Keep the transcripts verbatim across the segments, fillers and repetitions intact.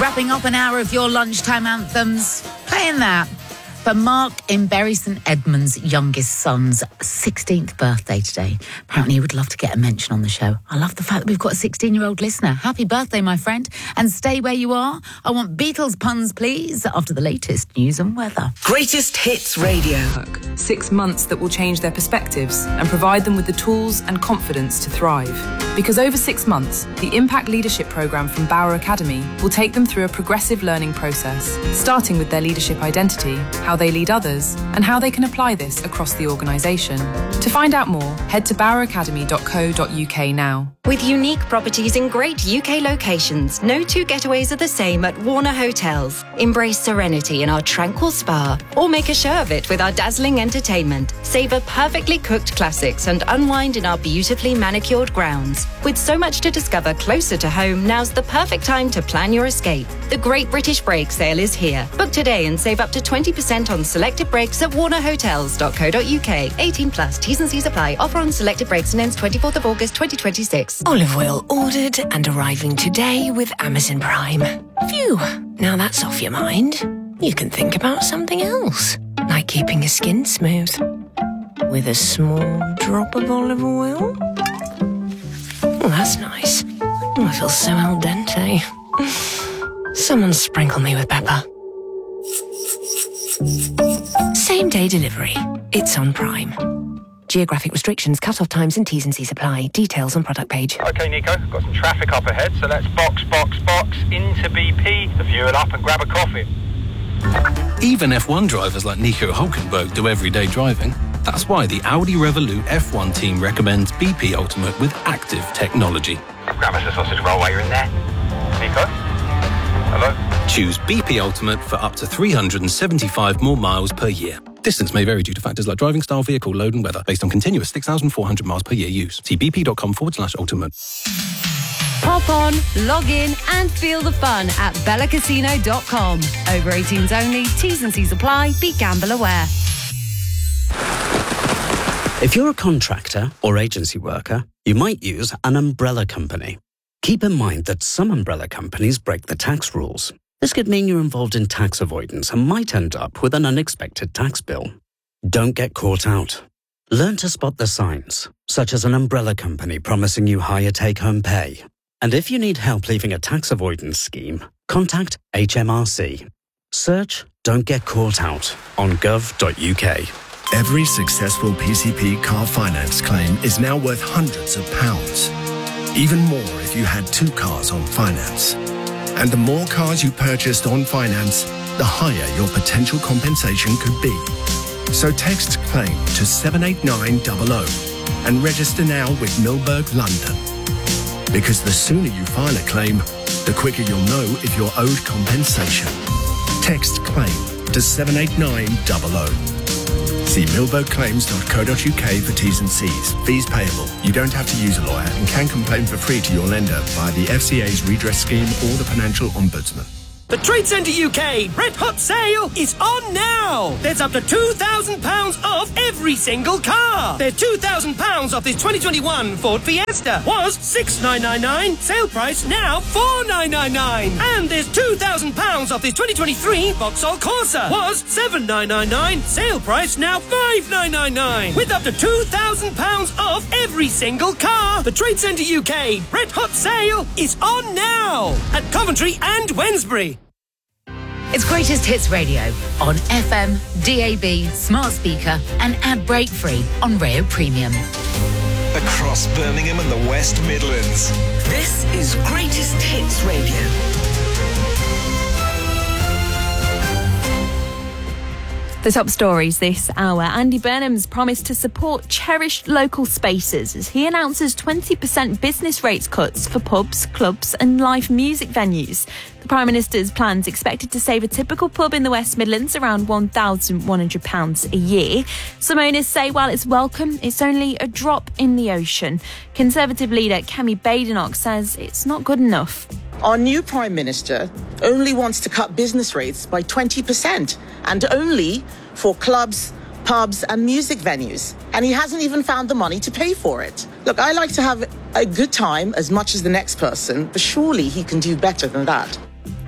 Wrapping up an hour of your lunchtime anthems, playing that for Mark in Bury St Edmunds' youngest son's sixteenth birthday today. Apparently he would love to get a mention on the show. I love the fact that we've got a sixteen-year-old listener. Happy birthday, my friend. And stay where you are. I want Beatles puns, please, after the latest news and weather. Greatest Hits Radio. Six months that will change their perspectives and provide them with the tools and confidence to thrive. Because over six months, the Impact Leadership Programme from Bauer Academy will take them through a progressive learning process, starting with their leadership identity, how they lead others, and how they can apply this across the organisation. To find out more, head to bower academy dot co dot uk now. With unique properties in great U K locations, no two getaways are the same at Warner Hotels. Embrace serenity in our tranquil spa, or make a show of it with our dazzling entertainment. Savour perfectly cooked classics and unwind in our beautifully manicured grounds. With so much to discover closer to home, now's the perfect time to plan your escape. The Great British Break sale is here. Book today and save up to twenty percent on selected breaks at warner hotels dot co dot uk. eighteen plus, T's and C's apply. Offer on selected breaks and ends twenty-fourth of August twenty twenty-six. Olive oil ordered and arriving today with Amazon Prime. Phew, now that's off your mind. You can think about something else, like keeping your skin smooth. With a small drop of olive oil. Oh, that's nice. Oh, I feel so al dente. Someone sprinkle me with pepper. Same day delivery. It's on Prime. Geographic restrictions, cut-off times and T's and C's apply. Details on product page. OK, Nico, got some traffic up ahead, so let's box, box, box into B P, the fuel up and grab a coffee. Even F one drivers like Nico Hulkenberg do everyday driving. That's why the Audi Revolut F one team recommends B P Ultimate with active technology. Grab us a sausage roll while you're in there. Nico? Hello? Choose B P Ultimate for up to three hundred seventy-five more miles per year. Distance may vary due to factors like driving style, vehicle load and weather, based on continuous six thousand four hundred miles per year use. See bp.com forward slash ultimate. Pop on, log in and feel the fun at bella casino dot com. Over eighteens only, T's and C's apply, be gamble aware. If you're a contractor or agency worker, you might use an umbrella company. Keep in mind that some umbrella companies break the tax rules. This could mean you're involved in tax avoidance and might end up with an unexpected tax bill. Don't get caught out. Learn to spot the signs, such as an umbrella company promising you higher take-home pay. And if you need help leaving a tax avoidance scheme, contact H M R C. Search Don't Get Caught Out on gov dot uk. Every successful P C P car finance claim is now worth hundreds of pounds. Even more if you had two cars on finance. And the more cars you purchased on finance, the higher your potential compensation could be. So text CLAIM to seven eight nine zero zero and register now with Milberg London. Because the sooner you file a claim, the quicker you'll know if you're owed compensation. Text CLAIM to seven eight nine zero zero. See milberg claims dot co dot uk for T's and C's. Fees payable. You don't have to use a lawyer and can complain for free to your lender via the F C A's redress scheme or the Financial Ombudsman. The Trade Centre U K Red Hot Sale is on now! There's up to two thousand pounds off every single car! There's two thousand pounds off this twenty twenty-one Ford Fiesta. Was six thousand nine hundred ninety-nine pounds, sale price now four thousand nine hundred ninety-nine pounds. And there's two thousand pounds off this twenty twenty-three Vauxhall Corsa. Was seven thousand nine hundred ninety-nine pounds, sale price now five thousand nine hundred ninety-nine pounds. With up to two thousand pounds off every single car! The Trade Centre U K Red Hot Sale is on now! At Coventry and Wednesbury. It's Greatest Hits Radio on F M, D A B, smart speaker and ad break free on Rayo Premium. Across Birmingham and the West Midlands. This is Greatest Hits Radio. The top stories this hour. Andy Burnham's promised to support cherished local spaces as he announces twenty percent business rates cuts for pubs, clubs and live music venues. The Prime Minister's plans expected to save a typical pub in the West Midlands around one thousand one hundred pounds a year. Some owners say while it's welcome, it's only a drop in the ocean. Conservative leader Kemi Badenoch says it's not good enough. Our new Prime Minister only wants to cut business rates by twenty percent and only for clubs, pubs and music venues. And he hasn't even found the money to pay for it. Look, I like to have a good time as much as the next person, but surely he can do better than that.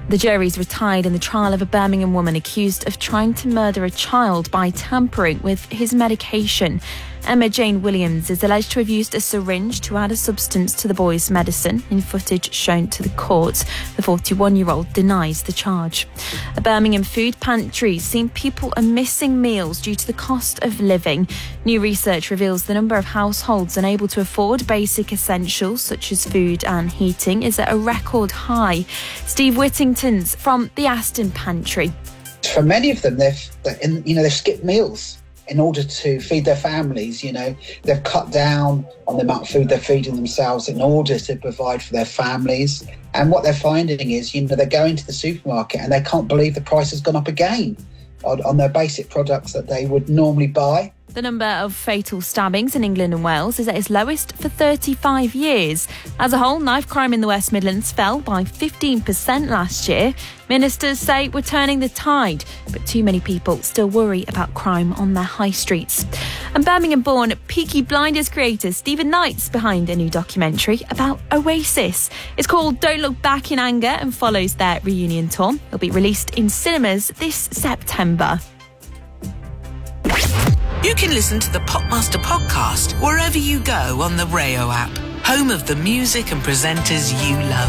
The jury's retired in the trial of a Birmingham woman accused of trying to murder a child by tampering with his medication. Emma Jane Williams is alleged to have used a syringe to add a substance to the boy's medicine. In footage shown to the court, the forty-one-year-old denies the charge. A Birmingham food pantry has seen people are missing meals due to the cost of living. New research reveals the number of households unable to afford basic essentials such as food and heating is at a record high. Steve Whittington's from the Aston Pantry. For many of them, they've, you know, they've skipped meals in order to feed their families. You know, they've cut down on the amount of food they're feeding themselves in order to provide for their families. And what they're finding is, you know, they're going to the supermarket and they can't believe the price has gone up again on, on their basic products that they would normally buy. The number of fatal stabbings in England and Wales is at its lowest for thirty-five years. As a whole, knife crime in the West Midlands fell by fifteen percent last year. Ministers say we're turning the tide, but too many people still worry about crime on their high streets. And Birmingham-born Peaky Blinders creator Stephen Knight's behind a new documentary about Oasis. It's called Don't Look Back in Anger and follows their reunion tour. It'll be released in cinemas this September. You can listen to the Popmaster podcast wherever you go on the Rayo app, home of the music and presenters you love.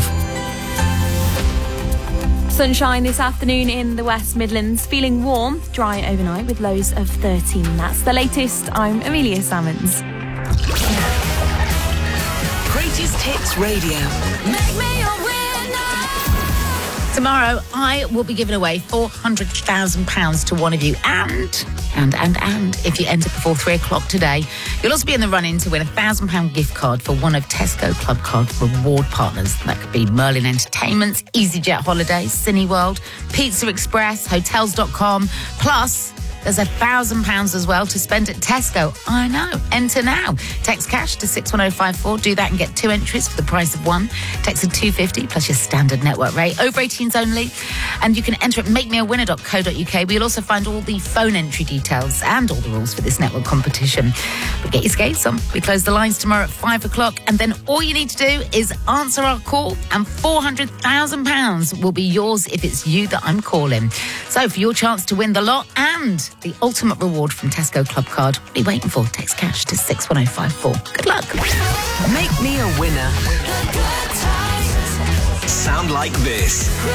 Sunshine this afternoon in the West Midlands, feeling warm, dry overnight with lows of thirteen. That's the latest. I'm Amelia Salmons. Greatest Hits Radio. Make me a winner. Tomorrow, I will be giving away four hundred thousand pounds to one of you. And, and, and, and, if you enter before three o'clock today, you'll also be in the run-in to win a one thousand pounds gift card for one of Tesco Club Card reward partners. That could be Merlin Entertainments, EasyJet Holidays, Cineworld, Pizza Express, Hotels dot com. Plus, there's a one thousand pounds as well to spend at Tesco. I know. Enter now. Text cash to six one oh five four. Do that and get two entries for the price of one. Text at two fifty plus your standard network rate. Over eighteens only. And you can enter at make me a winner dot co dot uk. But you'll also find all the phone entry details and all the rules for this network competition. But get your skates on. We close the lines tomorrow at five o'clock. And then all you need to do is answer our call and four hundred thousand pounds will be yours if it's you that I'm calling. So for your chance to win the lot and the ultimate reward from Tesco Club Card, what are you waiting for? Text cash to six one oh five four. Good luck. Make me a winner. Sound like this.